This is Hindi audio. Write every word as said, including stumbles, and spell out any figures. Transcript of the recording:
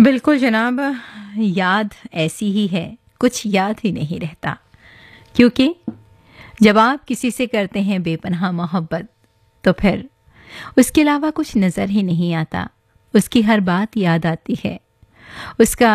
बिल्कुल जनाब, याद ऐसी ही है, कुछ याद ही नहीं रहता। क्योंकि जब आप किसी से करते हैं बेपनाह मोहब्बत, तो फिर उसके अलावा कुछ नज़र ही नहीं आता। उसकी हर बात याद आती है, उसका